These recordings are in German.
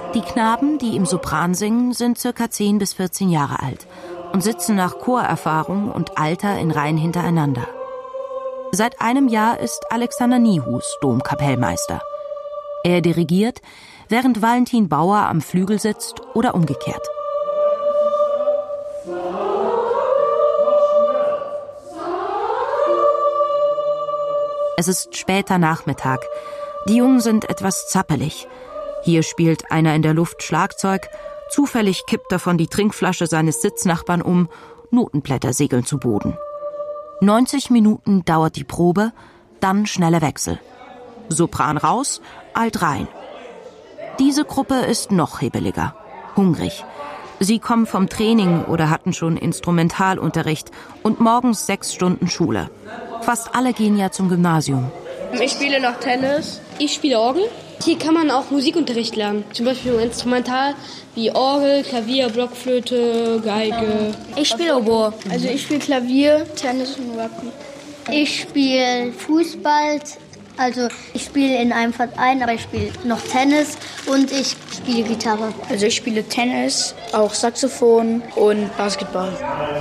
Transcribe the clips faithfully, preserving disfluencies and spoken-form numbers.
Die Knaben, die im Sopran singen, sind circa zehn bis vierzehn Jahre alt und sitzen nach Chorerfahrung und Alter in Reihen hintereinander. Seit einem Jahr ist Alexander Niehus Domkapellmeister. Er dirigiert, während Valentin Bauer am Flügel sitzt oder umgekehrt. Es ist später Nachmittag. Die Jungen sind etwas zappelig. Hier spielt einer in der Luft Schlagzeug, zufällig kippt davon die Trinkflasche seines Sitznachbarn um, Notenblätter segeln zu Boden. neunzig Minuten dauert die Probe, dann schneller Wechsel. Sopran raus, Alt rein. Diese Gruppe ist noch hebeliger, hungrig. Sie kommen vom Training oder hatten schon Instrumentalunterricht und morgens sechs Stunden Schule. Fast alle gehen ja zum Gymnasium. Ich spiele noch Tennis. Ich spiele Orgel. Hier kann man auch Musikunterricht lernen. Zum Beispiel instrumental wie Orgel, Klavier, Blockflöte, Geige. Ich spiele Oboe. Also ich spiele Klavier, Tennis und Rugby. Ich spiele Fußball. Also ich spiele in einem Verein, aber ich spiele noch Tennis und ich spiele Gitarre. Also ich spiele Tennis, auch Saxophon und Basketball.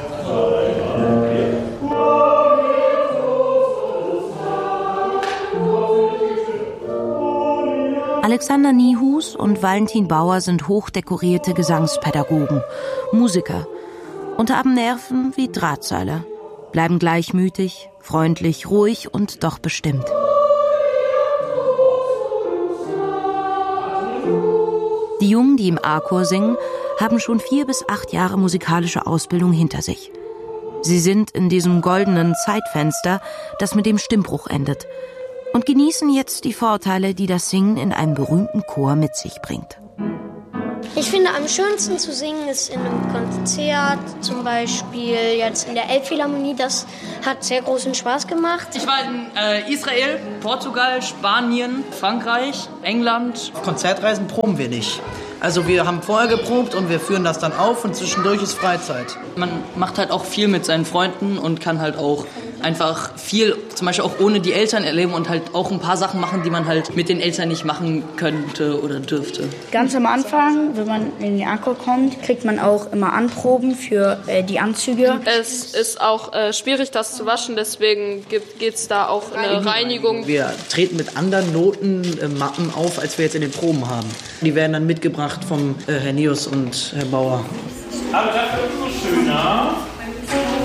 Alexander Niehus und Valentin Bauer sind hochdekorierte Gesangspädagogen, Musiker und haben Nerven wie Drahtseile, bleiben gleichmütig, freundlich, ruhig und doch bestimmt. Die Jungen, die im A-Chor singen, haben schon vier bis acht Jahre musikalische Ausbildung hinter sich. Sie sind in diesem goldenen Zeitfenster, das mit dem Stimmbruch endet, und genießen jetzt die Vorteile, die das Singen in einem berühmten Chor mit sich bringt. Ich finde, am schönsten zu singen ist in einem Konzert, zum Beispiel jetzt in der Elbphilharmonie. Das hat sehr großen Spaß gemacht. Ich war in äh, Israel, Portugal, Spanien, Frankreich, England. Konzertreisen proben wir nicht. Also wir haben vorher geprobt und wir führen das dann auf und zwischendurch ist Freizeit. Man macht halt auch viel mit seinen Freunden und kann halt auch einfach viel, zum Beispiel auch ohne die Eltern erleben und halt auch ein paar Sachen machen, die man halt mit den Eltern nicht machen könnte oder dürfte. Ganz am Anfang, wenn man in den A-Chor kommt, kriegt man auch immer Anproben für äh, die Anzüge. Es ist auch äh, schwierig, das zu waschen, deswegen geht es da auch eine Reinigung. Wir treten mit anderen Notenmappen äh, auf, als wir jetzt in den Proben haben. Die werden dann mitgebracht vom äh, Herr Niehus und Herr Bauer. Aber dafür umso schöner.